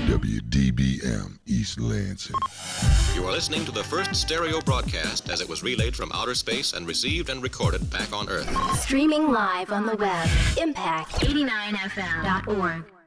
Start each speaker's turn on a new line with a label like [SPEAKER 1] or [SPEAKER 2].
[SPEAKER 1] WDBM East Lansing.
[SPEAKER 2] You are listening to the first stereo broadcast as it was relayed from outer space and received and recorded back on Earth.
[SPEAKER 3] Streaming live on the web, impact89fm.org.